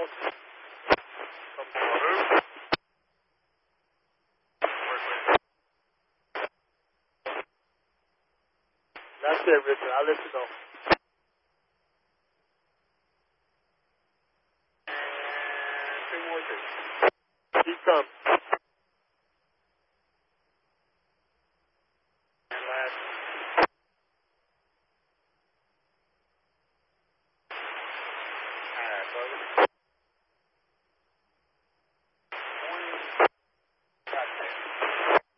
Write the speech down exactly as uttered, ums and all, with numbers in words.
call. Some water. That's it, Richard. I'll let you know. Three more things. He comes.